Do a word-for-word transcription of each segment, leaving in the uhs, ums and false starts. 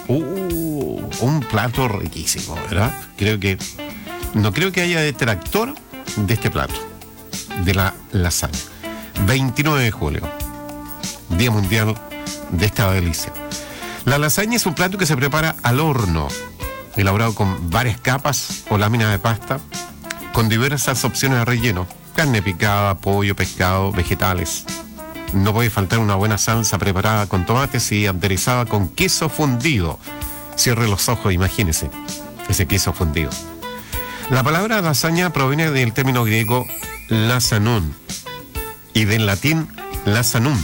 Uh, un plato riquísimo, ¿verdad? Creo que no creo que haya detractor de este plato, de la lasaña. veintinueve de julio, Día Mundial de esta delicia. La lasaña es un plato que se prepara al horno, elaborado con varias capas o láminas de pasta, con diversas opciones de relleno: carne picada, pollo, pescado, vegetales. No puede faltar una buena salsa preparada con tomates y aderezada con queso fundido. Cierre los ojos, imagínese ese queso fundido. La palabra lasaña proviene del término griego lasanón y del latín lasanum,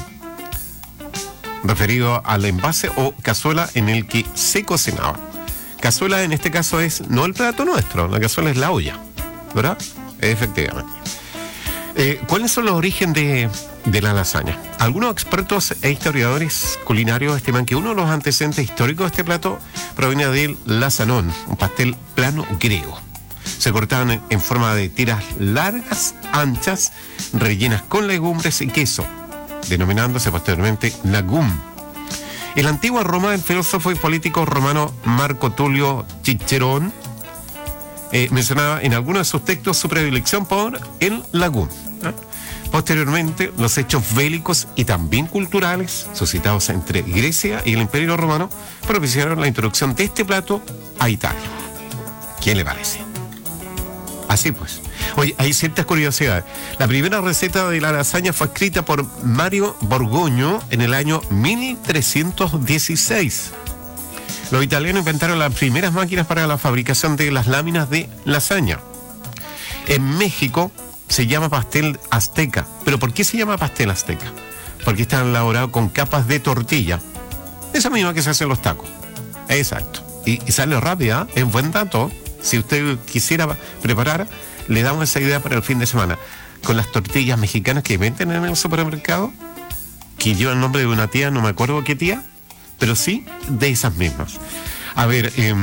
referido al envase o cazuela en el que se cocinaba. Cazuela en este caso es no el plato nuestro, la cazuela es la olla, ¿verdad? Efectivamente. Eh, ¿Cuáles son los orígenes de, de la lasaña? Algunos expertos e historiadores culinarios estiman que uno de los antecedentes históricos de este plato proviene del lasanón, un pastel plano griego. Se cortaban en, en forma de tiras largas, anchas, rellenas con legumbres y queso, denominándose posteriormente lagum. En la antigua Roma, el filósofo y político romano Marco Tulio Cicerón eh, mencionaba en algunos de sus textos su predilección por el lagum. ¿eh? Posteriormente, los hechos bélicos y también culturales suscitados entre Grecia y el Imperio Romano propiciaron la introducción de este plato a Italia. ¿Qué le parece? Así pues. Oye, hay ciertas curiosidades. La primera receta de la lasaña fue escrita por Mario Borgoño en el año mil trescientos dieciséis. Los italianos inventaron las primeras máquinas para la fabricación de las láminas de lasaña. En México se llama pastel azteca. ¿Pero por qué se llama pastel azteca? Porque está elaborado con capas de tortilla. Esa misma que se hace en los tacos. Exacto. Y, y sale rápida, es buen dato. Si usted quisiera preparar, le damos esa idea para el fin de semana. Con las tortillas mexicanas que venden en el supermercado, que lleva el nombre de una tía, no me acuerdo qué tía, pero sí de esas mismas. A ver, eh,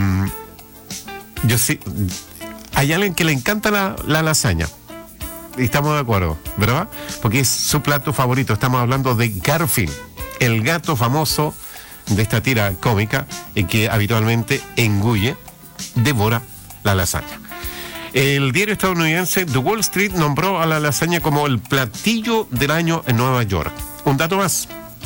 yo sí, hay alguien que le encanta la, la lasaña. Y estamos de acuerdo, ¿verdad? Porque es su plato favorito. Estamos hablando de Garfield, el gato famoso de esta tira cómica y que habitualmente engulle, devora la lasaña. El diario estadounidense The Wall Street nombró a la lasaña como el platillo del año en Nueva York. Un dato más: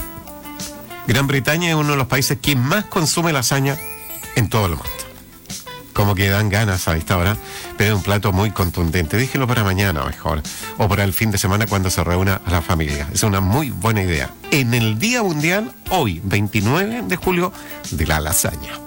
Gran Bretaña es uno de los países que más consume lasaña en todo el mundo. Como que dan ganas a esta hora, pero es un plato muy contundente. Déjelo para mañana mejor, o para el fin de semana cuando se reúna a la familia. Es una muy buena idea. En el Día Mundial, hoy, veintinueve de julio, de la lasaña.